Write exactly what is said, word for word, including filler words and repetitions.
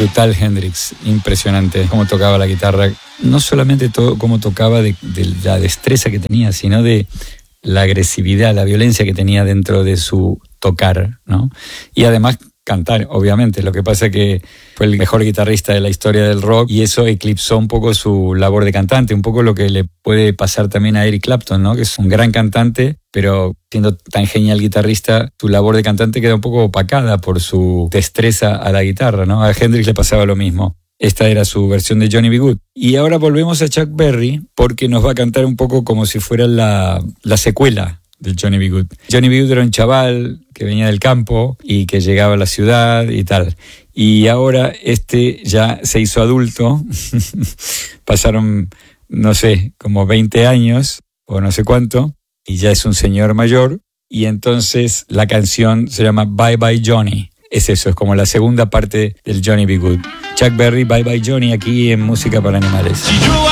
brutal Hendrix, impresionante cómo tocaba la guitarra. No solamente todo cómo tocaba, de, de la destreza que tenía, sino de la agresividad, la violencia que tenía dentro de su tocar, ¿no? Y además cantar, obviamente. Lo que pasa es que fue el mejor guitarrista de la historia del rock y eso eclipsó un poco su labor de cantante, un poco lo que le puede pasar también a Eric Clapton, ¿no? Que es un gran cantante, pero siendo tan genial guitarrista, su labor de cantante queda un poco opacada por su destreza a la guitarra, ¿no? A Hendrix le pasaba lo mismo. Esta era su versión de Johnny B. Good. Y ahora volvemos a Chuck Berry porque nos va a cantar un poco como si fuera la, la secuela del Johnny B. Good. Johnny B. Good era un chaval que venía del campo y que llegaba a la ciudad y tal. Y ahora este ya se hizo adulto. Pasaron, no sé, como veinte años o no sé cuánto. Y ya es un señor mayor. Y entonces la canción se llama Bye Bye Johnny. Es eso, es como la segunda parte del Johnny B. Good. Chuck Berry, Bye Bye Johnny, aquí en Música para Animales.